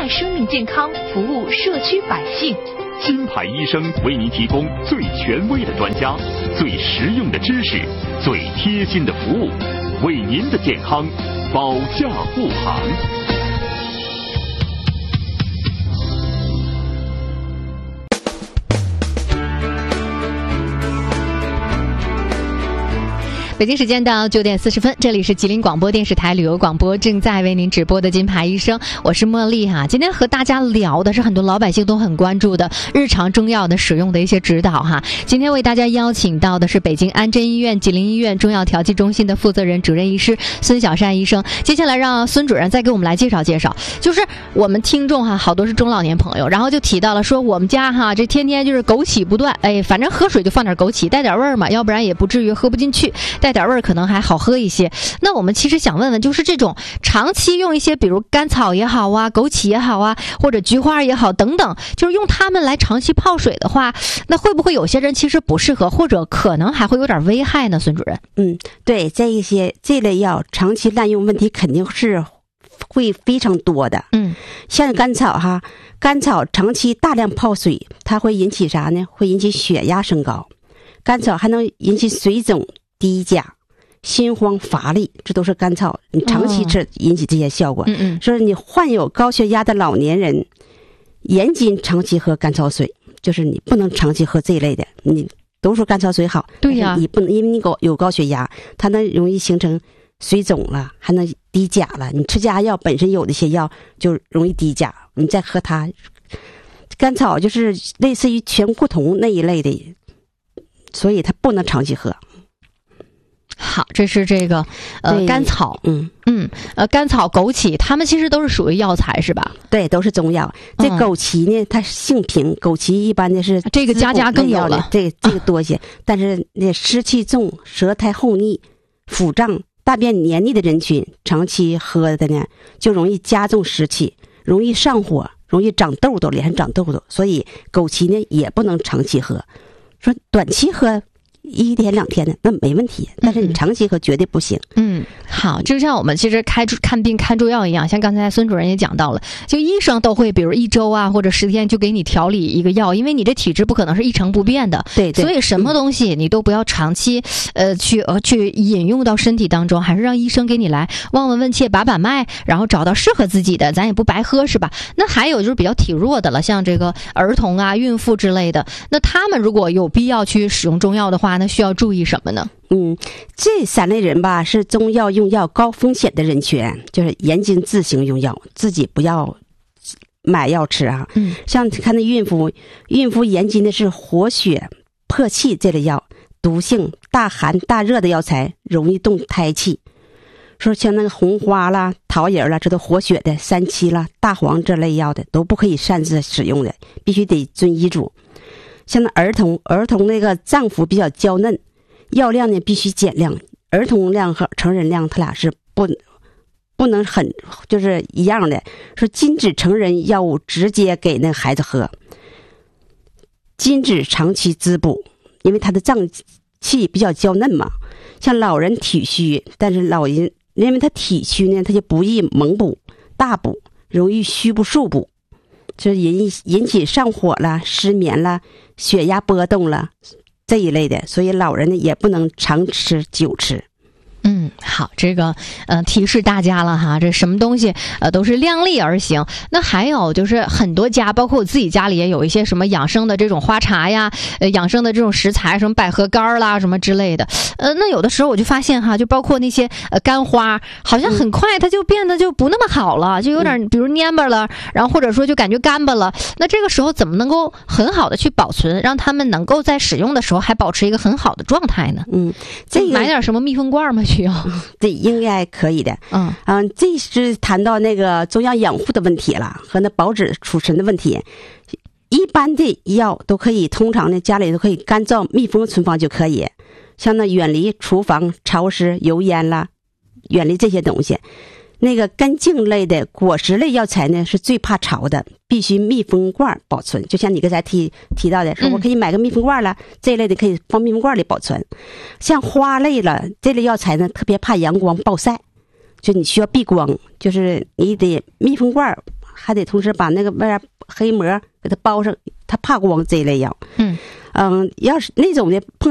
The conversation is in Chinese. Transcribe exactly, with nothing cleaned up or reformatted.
爱生命健康，服务社区百姓。 金牌医生为您提供最权威的专家、最实用的知识、最贴心的服务，为您的健康保驾护航。 北京时间到九点四十分，这里是吉林广播电视台旅游广播，正在为您直播的金牌医生，我是茉莉哈。今天和大家聊的是很多老百姓都很关注的日常中药的使用的一些指导哈。今天为大家邀请到的是北京安贞医院吉林医院中药调剂中心的负责人主任医师孙小善医生。接下来让孙主任再给我们来介绍介绍，就是我们听众哈，好多是中老年朋友，然后就提到了说我们家哈这天天就是枸杞不断，哎，反正喝水就放点枸杞，带点味儿嘛，要不然也不至于喝不进去，带点味儿可能还好喝一些。那我们其实想问问，就是这种长期用一些比如甘草也好啊，枸杞也好啊，或者菊花也好等等，就是用它们来长期泡水的话，那会不会有些人其实不适合，或者可能还会有点危害呢？孙主任。 嗯，对，这一些这类药长期滥用问题肯定是会非常多的。 嗯， 像甘草哈，甘草长期大量泡水，它会引起啥呢？会引起血压升高。甘草还能引起水肿、低钾、心慌乏力，这都是甘草你长期吃引起这些效果。 嗯嗯， 说你患有高血压的老年人，严禁长期喝甘草水，就是你不能长期喝这一类的。你都说甘草水好， 对呀， 你不能，因为你有有高血压，它能容易形成水肿了，还能低钾了。你吃加药本身有的些药就容易低钾，你再喝它，甘草就是类似于全固酮那一类的，所以它不能长期喝。 好，这是这个呃甘草， 嗯嗯，呃甘草、枸杞，它们其实都是属于药材是吧？ 对，都是中药。这枸杞呢，它性平，枸杞一般的是这个家家更有了， 这这个多些。但是那湿气重、舌苔厚腻、腹胀、大便黏腻的人群，长期喝的呢，就容易加重湿气，容易上火，容易长痘痘，脸上长痘痘。所以枸杞呢也不能长期喝。说短期喝一天两天的那没问题，但是你长期喝绝对不行。 嗯，好，就像我们其实开看病看中药一样，像刚才孙主任也讲到了，就医生都会比如一周啊或者十天就给你调理一个药，因为你这体质不可能是一成不变的。 对对， 所以什么东西你都不要长期呃去呃去引用到身体当中，还是让医生给你来望闻问切把把脉，然后找到适合自己的，咱也不白喝是吧？那还有就是比较体弱的了，像这个儿童啊、孕妇之类的，那他们如果有必要去使用中药的话，那需要注意什么呢？ 嗯，这三类人吧是中药用药高风险的人群，就是严禁自行用药，自己不要买药吃啊。 嗯， 像看那孕妇，孕妇严禁的是活血破气这类药，毒性大寒大热的药材容易动胎气。说像那个红花啦、桃仁啦，这都活血的，三七啦、大黄这类药的都不可以擅自使用的，必须得遵医嘱。像那儿童，儿童那个脏腑比较娇嫩，药量呢必须减量，儿童量和成人量它俩是不不能很就是一样的。说禁止成人药物直接给那个孩子喝，禁止长期滋补，因为他的脏气比较娇嫩嘛。像老人体虚，但是老人因为他体虚呢，他就不易猛补大补，容易虚不速补，就引引起上火了、失眠了、血压波动了这一类的，所以老人呢也不能常吃久吃。 嗯，好，这个呃提示大家了哈，这什么东西呃都是量力而行。那还有就是很多家，包括我自己家里也有一些什么养生的这种花茶呀，呃养生的这种食材，什么百合干啦什么之类的。呃，那有的时候我就发现哈，就包括那些呃干花，好像很快它就变得就不那么好了，就有点比如蔫巴了，然后或者说就感觉干巴了。那这个时候怎么能够很好的去保存，让他们能够在使用的时候还保持一个很好的状态呢？ 嗯，这个买点什么密封罐吗？需要？ 对，应该可以的。 嗯嗯，这是谈到那个中药养护的问题了，和那保质储存的问题。一般的药都可以，通常呢家里都可以干燥密封存放就可以。像那远离厨房潮湿油烟啦，远离这些东西。那个根茎类的果实类药材呢是最怕潮的，必须密封罐保存。就像你刚才提提到的，说我可以买个密封罐了，嗯、这一类的可以放密封罐里保存。像花类了这类药材呢，特别怕阳光暴晒，就你需要避光，就是你得密封罐还得同时把那个外边黑膜给它包上，它怕光这一类药。 嗯嗯，要是那种的碰